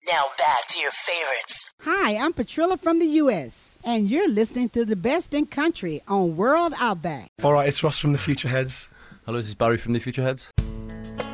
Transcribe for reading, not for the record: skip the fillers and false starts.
Now back to your favorites. Hi, I'm Patrilla from the U.S., and you're listening to the best in country on World Outback. All right, it's Ross from the Future Heads. Hello, this is Barry from the Future Heads.